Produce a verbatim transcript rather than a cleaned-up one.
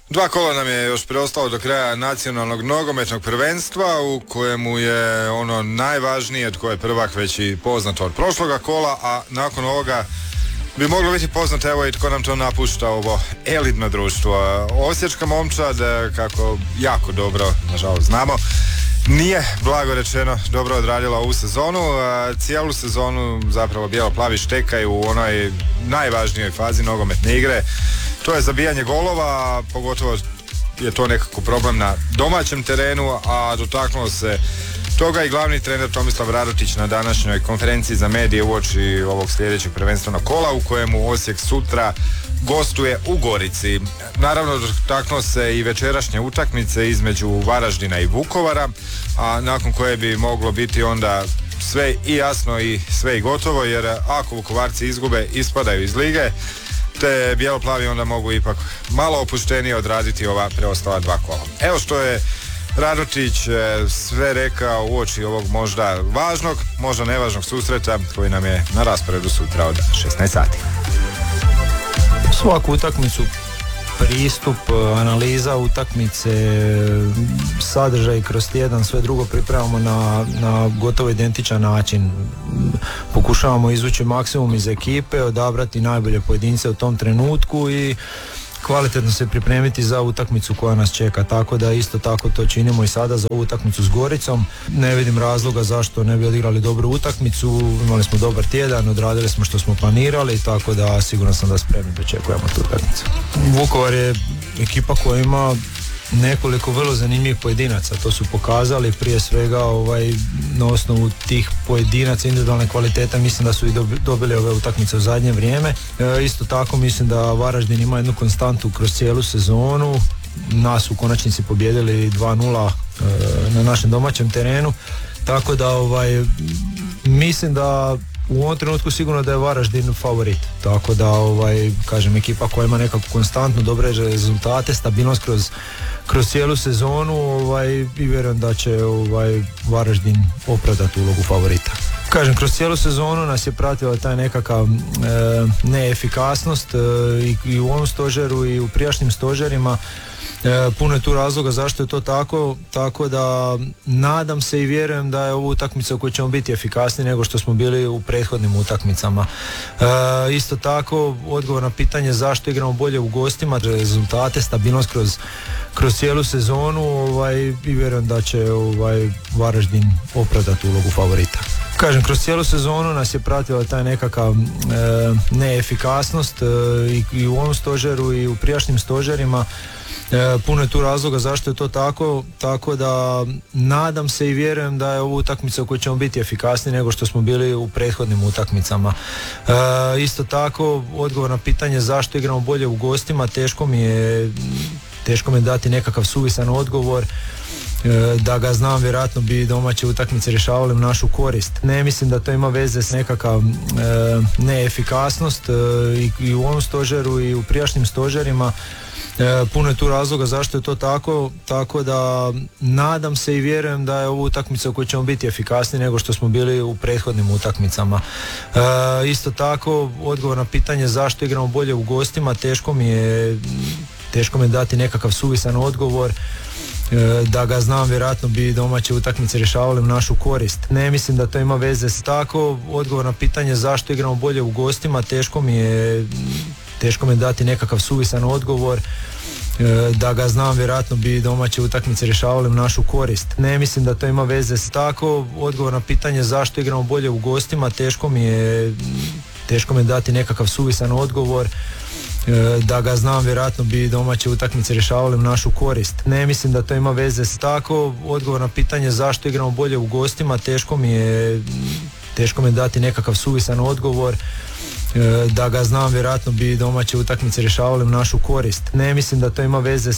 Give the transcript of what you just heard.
Dva kola nam je još preostalo do kraja nacionalnog nogometnog prvenstva u kojemu je ono najvažnije, tko je prvak već i poznato od prošloga kola, a nakon ovoga bi moglo biti poznato evo i tko nam to napušta, ovo elitno društvo. Osječka momčad, kako jako dobro, nažalost znamo, nije, blago rečeno, dobro odradila ovu sezonu. Cijelu sezonu zapravo bijelo-plavi štekaju u onoj najvažnijoj fazi nogometne igre. To je zabijanje golova, pogotovo je to nekako problem na domaćem terenu, a dotaknuo se toga i glavni trener Tomislav Radotić na današnjoj konferenciji za medije uoči ovog sljedećeg prvenstvenog kola u kojemu Osijek sutra gostuje u Gorici. Naravno, dotaknuo se i večerašnje utakmice između Varaždina i Vukovara, a nakon koje bi moglo biti onda sve i jasno i sve i gotovo, jer ako Vukovarci izgube, ispadaju iz lige, te bijeloplavi onda mogu ipak malo opuštenije odraditi ova preostala dva kola. Evo što je Radotić sve rekao uoči ovog možda važnog, možda nevažnog susreta koji nam je na rasporedu sutra od šesnaest sati. Svaku utakmicu, pristup, analiza utakmice, sadržaj kroz tjedan, sve drugo pripremamo na, na gotovo identičan način. Pokušavamo izvući maksimum iz ekipe, odabrati najbolje pojedince u tom trenutku i kvalitetno se pripremiti za utakmicu koja nas čeka, tako da isto tako to činimo i sada za ovu utakmicu s Goricom. Ne vidim razloga zašto ne bi odigrali dobru utakmicu, imali smo dobar tjedan, odradili smo što smo planirali, tako da siguran sam da spremni dočekujemo tu utakmicu. Vukovar je ekipa koja ima nekoliko vrlo zanimljivih pojedinaca, to su pokazali prije svega ovaj, na osnovu tih pojedinaca individualne kvalitete, mislim da su i dobili ove utakmice u zadnje vrijeme. E, isto tako mislim da Varaždin ima jednu konstantu kroz cijelu sezonu, nas u konačnici pobijedili dva nula e, na našem domaćem terenu, tako da ovaj, mislim da u ovom trenutku sigurno da je Varaždin favorit, tako da ovaj, kažem, ekipa koja ima nekako konstantno dobre rezultate, stabilnost kroz, kroz cijelu sezonu ovaj, i vjerujem da će ovaj, Varaždin opravdati ulogu favorita. Kažem, kroz cijelu sezonu nas je pratila taj nekakav e, neefikasnost e, i, i u ovom stožeru i u prijašnjim stožerima. E, puno je tu razloga zašto je to tako, tako da nadam se i vjerujem da je ovo utakmica u kojoj ćemo biti efikasniji nego što smo bili u prethodnim utakmicama. E, isto tako, odgovor na pitanje zašto igramo bolje u gostima, rezultate, stabilnost kroz, kroz cijelu sezonu ovaj, i vjerujem da će ovaj, Varaždin opravdati ulogu favorita. Kažem, kroz cijelu sezonu nas je pratila taj nekakav e, neefikasnost e, i, i u ovom stožeru i u prijašnjim stožerima. E, puno je tu razloga zašto je to tako, tako da nadam se i vjerujem da je ovo utakmica u kojoj ćemo biti efikasniji nego što smo bili u prethodnim utakmicama. E, isto tako, odgovor na pitanje zašto igramo bolje u gostima, teško mi je, teško mi je dati nekakav suvisan odgovor. Da ga znam, vjerojatno bi domaće utakmice rješavali u našu korist. Ne mislim da to ima veze s nekakav e, neefikasnost e, i, i u ovom stožeru i u prijašnjim stožerima. E, puno je tu razloga zašto je to tako, tako da nadam se i vjerujem da je ovo utakmica u kojoj ćemo biti efikasniji nego što smo bili u prethodnim utakmicama. E, isto tako, odgovor na pitanje zašto igramo bolje u gostima, teško mi je, teško mi je dati nekakav suvisan odgovor. Da ga znam, vjerojatno bi domaće utakmice rješavali u našu korist. Ne mislim da to ima veze s tako. Odgovor na pitanje zašto igramo bolje u gostima, teško mi je, teško mi je dati nekakav suvisan odgovor. Da ga znam, vjerojatno bi domaće utakmice rješavali u našu korist. Ne mislim da to ima veze s tako. Odgovor na pitanje zašto igramo bolje u gostima, teško mi je, teško mi je dati nekakav suvisan odgovor. Da ga znam, vjerojatno bi domaće utakmice rješavali u našu korist. Ne mislim da to ima veze s tako. Odgovor na pitanje zašto igramo bolje u gostima, teško mi je, teško mi je dati nekakav suvisan odgovor. Da ga znam, vjerojatno bi domaće utakmice rješavali u našu korist. Ne mislim da to ima veze s